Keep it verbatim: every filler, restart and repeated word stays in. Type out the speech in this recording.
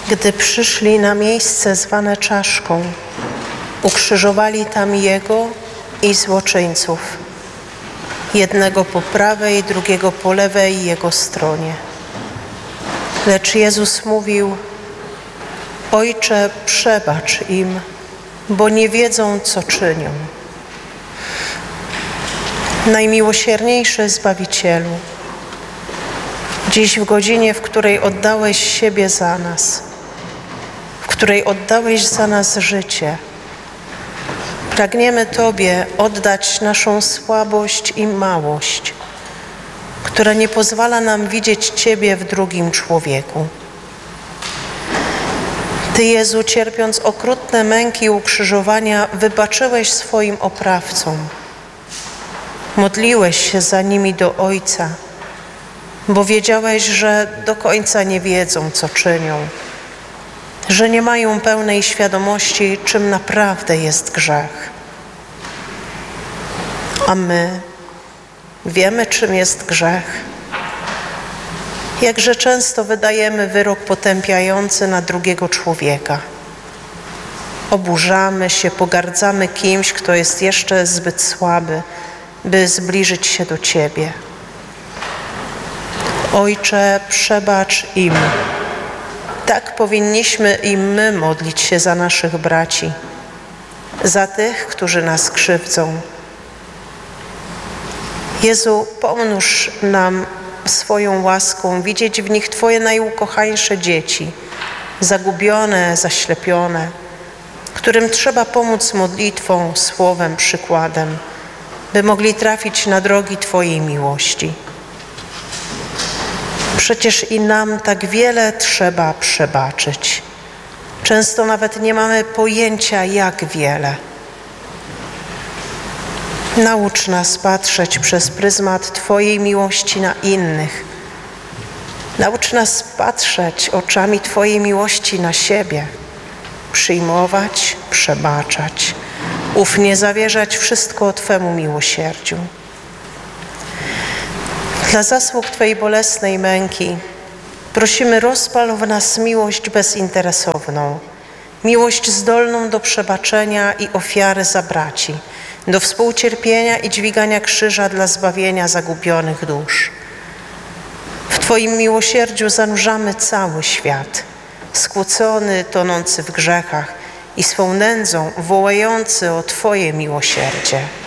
Gdy przyszli na miejsce zwane Czaszką, ukrzyżowali tam Jego i złoczyńców, jednego po prawej, drugiego po lewej Jego stronie. Lecz Jezus mówił: Ojcze, przebacz im, bo nie wiedzą, co czynią. Najmiłosierniejszy Zbawicielu, dziś w godzinie, w której oddałeś siebie za nas, w której oddałeś za nas życie, pragniemy Tobie oddać naszą słabość i małość, która nie pozwala nam widzieć Ciebie w drugim człowieku. Ty, Jezu, cierpiąc okrutne męki ukrzyżowania, wybaczyłeś swoim oprawcom. Modliłeś się za nimi do Ojca, bo wiedziałeś, że do końca nie wiedzą, co czynią, że nie mają pełnej świadomości, czym naprawdę jest grzech. A my wiemy, czym jest grzech. Jakże często wydajemy wyrok potępiający na drugiego człowieka. Oburzamy się, pogardzamy kimś, kto jest jeszcze zbyt słaby, by zbliżyć się do Ciebie. Ojcze, przebacz im. Tak powinniśmy i my modlić się za naszych braci, za tych, którzy nas krzywdzą. Jezu, pomnóż nam swoją łaską widzieć w nich Twoje najukochańsze dzieci, zagubione, zaślepione, którym trzeba pomóc modlitwą, słowem, przykładem, by mogli trafić na drogi Twojej miłości. Przecież i nam tak wiele trzeba przebaczyć. Często nawet nie mamy pojęcia, jak wiele. Naucz nas patrzeć przez pryzmat Twojej miłości na innych. Naucz nas patrzeć oczami Twojej miłości na siebie, przyjmować, przebaczać, ufnie zawierzać wszystko Twemu miłosierdziu. Dla zasług Twojej bolesnej męki prosimy, rozpal w nas miłość bezinteresowną, miłość zdolną do przebaczenia i ofiary za braci, do współcierpienia i dźwigania krzyża dla zbawienia zagubionych dusz. W Twoim miłosierdziu zanurzamy cały świat, skłócony, tonący w grzechach i swą nędzą wołający o Twoje miłosierdzie.